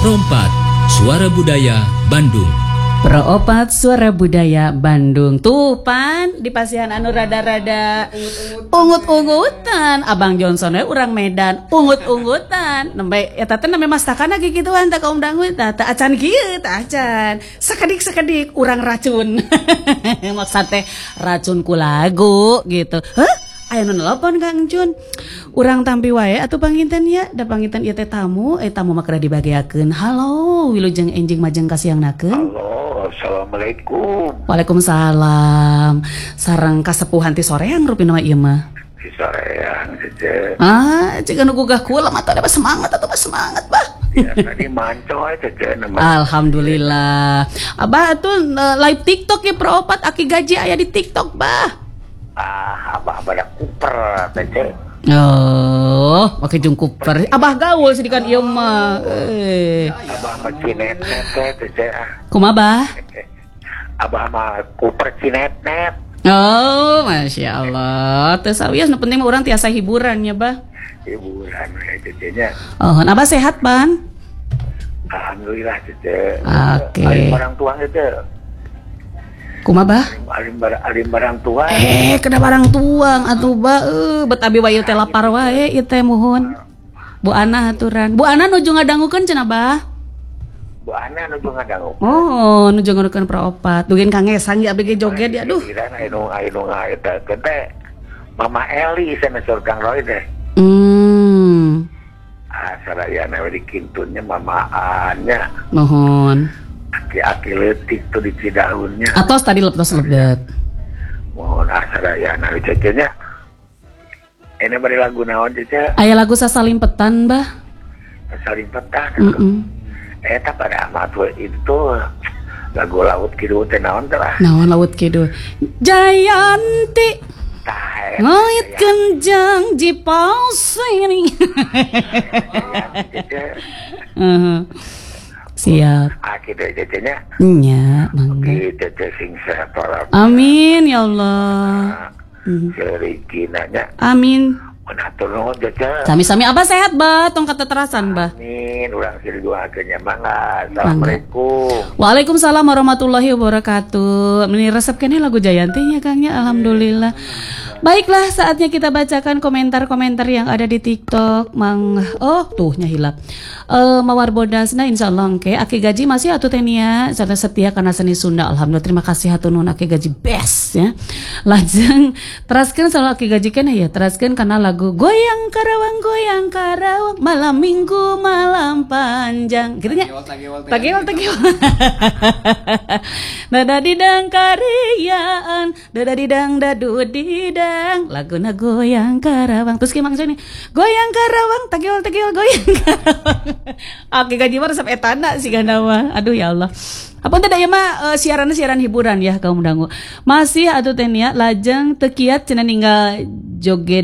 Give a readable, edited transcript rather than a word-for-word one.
Pro4 Suara Budaya Bandung. Pro4 Suara Budaya Bandung. Tuh pan di pasihan anu rada-rada ungut-ungutan. Abang Johnson we urang Medan ungut-ungutan. Nembe eta teh name masakan lagi gituan teh kaum dangu teh acan kieu teh acan. Sakedik-sakedik urang racun. Maksud teh racun ku lagu gitu. Hah? Aya nu nelpon Kang Jun. Urang tampi wae atuh panginten ya. Da panginten ieu teh tamu, tamu mah kada dibagiakeun. Halo, wilujeng enjing majeng kasiangnakeun. Halo, assalamualaikum. Waalaikumsalam. Sareng kasepuhan ti soreang rupina mah ieu mah. Si soreang cece. Cik anu gugah kula mah teh semangat atuh mah semangat bah. Ya tadi mancoy cece nama. Alhamdulillah. Abah atuh live TikTok ya Pro4 aki gaji aya di TikTok bah. Abah pada kuper cece. Oh, pakai jung kuper. Abah gaul sedikan ieu mah. Abah mah cinet-net cece. Kumaha bah? Abah mah kuper cinet-net. Oh, Masya Allah. Teu sawias nu penting mah urang tiasa hiburan ya bah. Hiburan cecenya. Oh, abah sehat ban? Alhamdulillah cece. Oke. Alim barang tua cece. Kumaha bah? Alim barang tua. Kena barang tuang atuh bah. Bet abi wae teh lapar wae ieu teh muhun. Bu Ana aturan. Bu Ana nuju ngadangukeun cenah bah? Bu Ana nuju ngadangu. Oh, nuju ngadangukeun Pro4. Dugeun kangesan ya abg joget ya aduh. Kira anu ngaeta teh Mama Eli sana surgang Roy deh. Sarayana we dikintunnya Mama Anya. Mohon. Aki-aki leutik tuh di Cidaunnya. Atos tadi lepas ledet. Mohon sarayana we cecenya. Ini bari lagu naon cece? Aya lagu Sasalimpetan bah. Sasalimpetan. Eta pada amat we itu lagu Laut Kidul teh naon teh lah. Naon Laut Kidul? Jayanti. Ngait kenjang jipausing. Siap. Kita cecenya. Nya, mangga. Kita sing sehat walafiat. Amin ya Allah. Serikinanya. Amin. Menatur nuhun cece. Sami-sami abah sehat bah, tong kateterasan bah. Amin. Urang didoakeun nya mangga. Assalamualaikum. Waalaikumsalam warahmatullahi wabarakatuh. Ini resep kene lagu Jayantinya Kangnya, alhamdulillah. Baiklah, saatnya kita bacakan komentar-komentar yang ada di TikTok. Tuhnya hilap. Mawar bodasna insyaallah engke aki gaji masih atuh teh nia sarta setia kana seni Sunda. Alhamdulillah terima kasih hatur nuhun aki gaji best ya. Lajeng teraskeun selalu aki gaji keneh ya, teraskeun kana lagu Goyang Karawang malam minggu malam panjang. Kitu nya. Tagewal. Dadadidang karyaan, dadadidang dadudidang. Laguna Goyang Karawang. Terus ki mangsa ini Goyang Karawang, tagewal goyang Karawang. Oke gaji mah resep etana sih gandawa. Aduh ya Allah. Apa teh daya mah siaran hiburan ya kaum dangu. Masih atuh teh nya lajeng teu kiat cenah ninggal joget